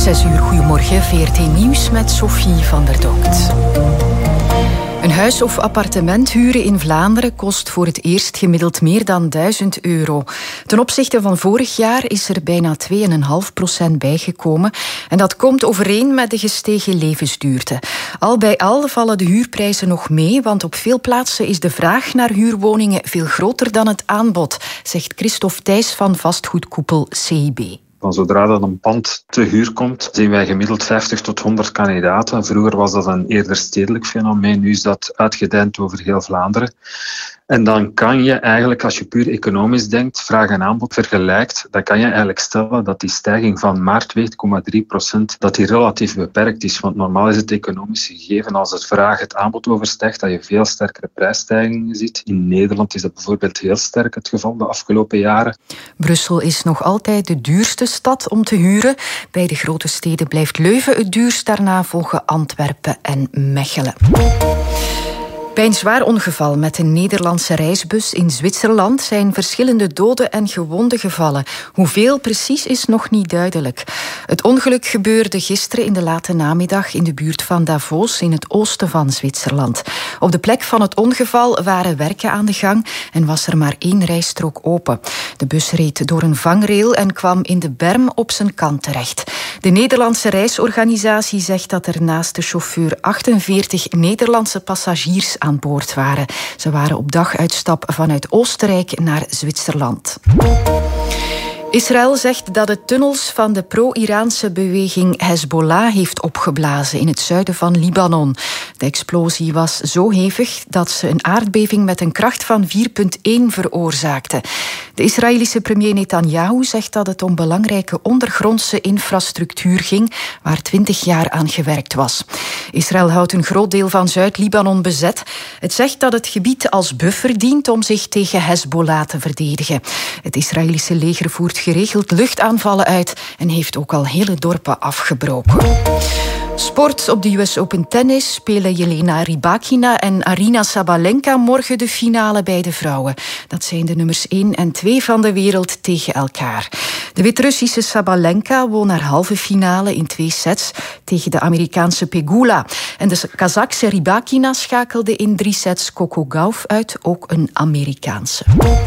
6:00, goedemorgen, VRT Nieuws met Sophie van der Dokt. Een huis of appartement huren in Vlaanderen kost voor het eerst gemiddeld meer dan €1000. Ten opzichte van vorig jaar is er bijna 2,5% bijgekomen. En dat komt overeen met de gestegen levensduurte. Al bij al vallen de huurprijzen nog mee, want op veel plaatsen is de vraag naar huurwoningen veel groter dan het aanbod, zegt Christophe Thijs van vastgoedkoepel CIB. Zodra dat een pand te huur komt, zien wij gemiddeld 50 tot 100 kandidaten. Vroeger was dat een eerder stedelijk fenomeen, nu is dat uitgedijnd over heel Vlaanderen. En dan kan je eigenlijk, als je puur economisch denkt, vraag en aanbod vergelijkt, dan kan je eigenlijk stellen dat die stijging van maar 2,3%, dat die relatief beperkt is. Want normaal is het economisch gegeven als het vraag het aanbod overstijgt, dat je veel sterkere prijsstijgingen ziet. In Nederland is dat bijvoorbeeld heel sterk het geval de afgelopen jaren. Brussel is nog altijd de duurste stad om te huren. Bij de grote steden blijft Leuven het duurst, daarna volgen Antwerpen en Mechelen. Bij een zwaar ongeval met een Nederlandse reisbus in Zwitserland zijn verschillende doden en gewonden gevallen. Hoeveel precies is nog niet duidelijk. Het ongeluk gebeurde gisteren in de late namiddag in de buurt van Davos in het oosten van Zwitserland. Op de plek van het ongeval waren werken aan de gang en was er maar 1 rijstrook open. De bus reed door een vangrail en kwam in de berm op zijn kant terecht. De Nederlandse reisorganisatie zegt dat er naast de chauffeur 48 Nederlandse passagiers aan boord waren. Ze waren op daguitstap vanuit Oostenrijk naar Zwitserland. Israël zegt dat het tunnels van de pro-Iraanse beweging Hezbollah heeft opgeblazen in het zuiden van Libanon. De explosie was zo hevig dat ze een aardbeving met een kracht van 4,1 veroorzaakte. De Israëlische premier Netanyahu zegt dat het om belangrijke ondergrondse infrastructuur ging, waar 20 jaar aan gewerkt was. Israël houdt een groot deel van Zuid-Libanon bezet. Het zegt dat het gebied als buffer dient om zich tegen Hezbollah te verdedigen. Het Israëlische leger voert geregeld luchtaanvallen uit en heeft ook al hele dorpen afgebroken. Sport. Op de US Open Tennis spelen Jelena Rybakina en Aryna Sabalenka morgen de finale bij de vrouwen. Dat zijn de nummers 1 en 2 van de wereld tegen elkaar. De Wit-Russische Sabalenka won haar halve finale in 2 sets tegen de Amerikaanse Pegula. En de Kazachse Rybakina schakelde in 3 sets Coco Gauff uit, ook een Amerikaanse.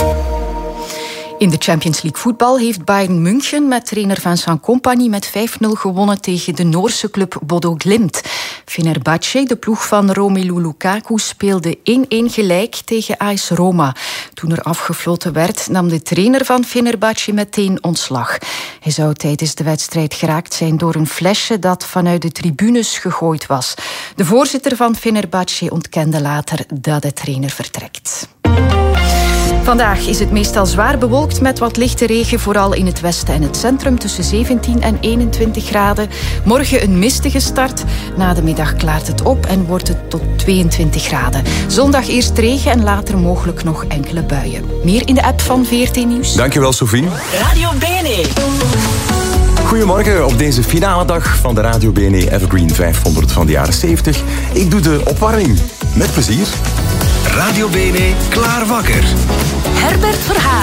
In de Champions League voetbal heeft Bayern München met trainer Vincent Kompany met 5-0 gewonnen tegen de Noorse club Bodo Glimt. Fenerbahce, de ploeg van Romelu Lukaku, speelde 1-1 gelijk tegen AS Roma. Toen er afgefloten werd, nam de trainer van Fenerbahce meteen ontslag. Hij zou tijdens de wedstrijd geraakt zijn door een flesje dat vanuit de tribunes gegooid was. De voorzitter van Fenerbahce ontkende later dat de trainer vertrekt. Vandaag is het meestal zwaar bewolkt met wat lichte regen, vooral in het westen en het centrum, tussen 17 en 21 graden. Morgen een mistige start. Na de middag klaart het op en wordt het tot 22 graden. Zondag eerst regen en later mogelijk nog enkele buien. Meer in de app van VRT Nieuws. Dankjewel, Sophie. Radio BNE. Goedemorgen op deze finale dag van de Radio BNE Evergreen 500 van de jaren 70. Ik doe de opwarming. Met plezier. Radio BNE klaar wakker. Herbert Verhaar.